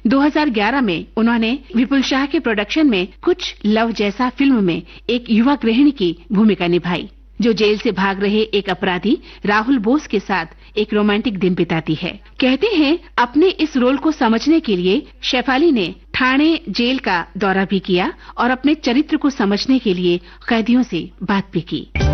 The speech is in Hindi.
2011 में उन्होंने विपुल शाह के प्रोडक्शन में कुछ लव जैसा फिल्म में एक युवा गृहिणी की भूमिका निभाई, जो जेल से भाग रहे एक अपराधी राहुल बोस के साथ एक रोमांटिक दिन बिताती है। कहते हैं अपने इस रोल को समझने के लिए शेफाली ने ठाणे जेल का दौरा भी किया और अपने चरित्र को समझने के लिए कैदियों से बात भी की।